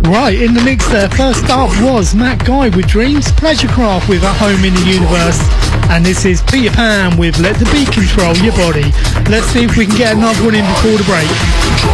Right, in the mix there, first up was Matt Guy with Dreams, Pleasurecraft with At Home in the Universe, and this is Peter Pan with Let the Beat Control Your Body. Let's see if we can get another one in before the break.